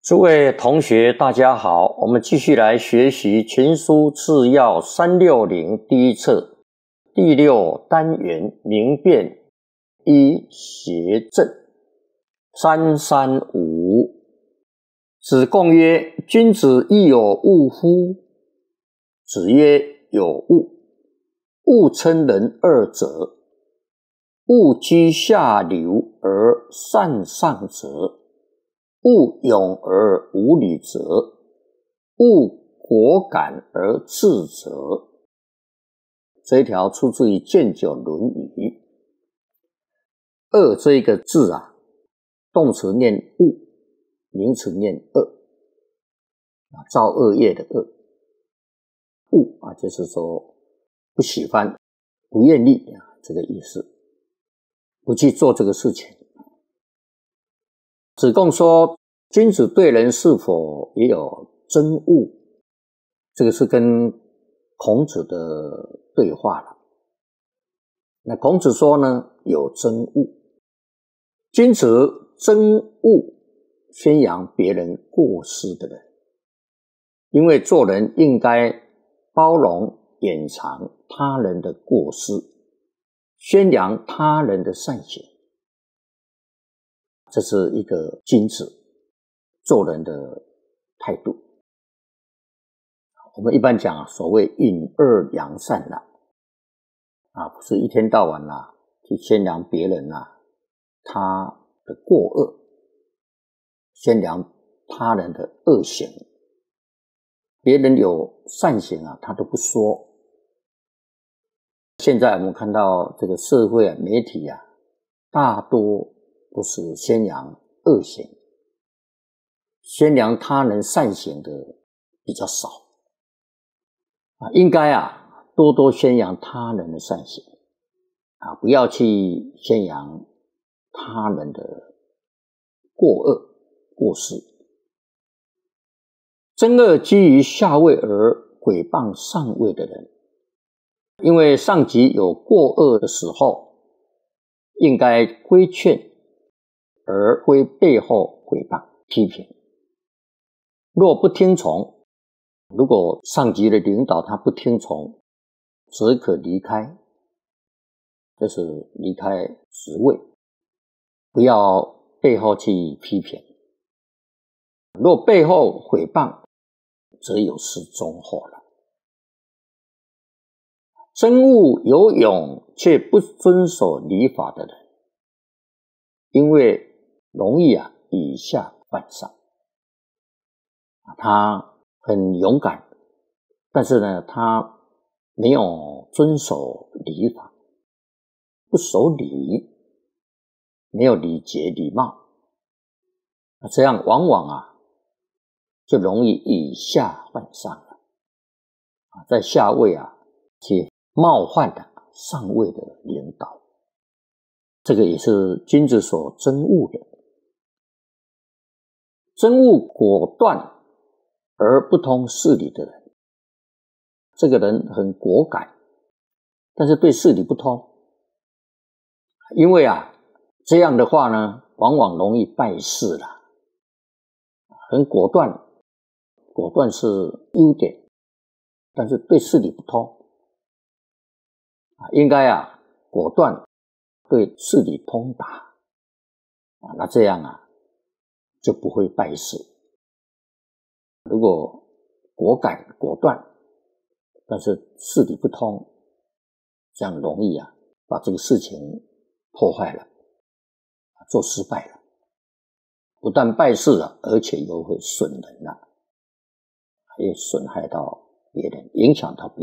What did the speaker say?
诸位同学大家好，我们继续来学习群书治要360第一册第6单元明辨一邪正。335子贡曰：君子亦有恶乎？子曰：有恶。恶称人二者，恶居下流而善上者，恶勇而无礼者，恶果敢而智者。这一条出自于建九论语。恶这一个字啊，动词念恶，名词念恶，造恶业的恶。恶啊，就是说不喜欢、不愿意啊，这个意思，不去做这个事情。子贡说，君子对人是否也有憎恶？这个是跟孔子的对话了。那孔子说呢，有憎恶。君子憎恶宣扬别人过失的人，因为做人应该包容掩藏他人的过失，宣扬他人的善行，这是一个君子做人的态度。我们一般讲所谓隐恶扬善不是一天到晚去宣扬别人他的过恶，宣扬他人的恶行，别人有善行他都不说。现在我们看到这个社会媒体大多都是宣扬恶行，宣扬他人善行的比较少应该多多宣扬他人的善行不要去宣扬他人的过恶过失。憎恶居于下位而毁谤上位的人，因为上级有过恶的时候，应该规劝，而非背后毁谤批评。若不听从，如果上级的领导他不听从，则可离开，就是离开职位，不要背后去批评。若背后毁谤，则有失忠厚了。憎恶有勇却不遵守礼法的人，因为容易以下犯上。他很勇敢，但是呢，他没有遵守礼法，不守礼，没有礼节礼貌，这样往往就容易以下犯上了在下位去冒犯上位的领导，这个也是君子所憎恶的。憎恶果断而不通事理的人，这个人很果敢，但是对事理不通，因为这样的话呢，往往容易败事了。很果断，果断是优点，但是对事理不通应该果断，对事理通达那这样就不会败事。如果果敢果断，但是事理不通，这样容易把这个事情破坏了，做失败了，不但败事而且又会损人也损害到别人，影响到别人。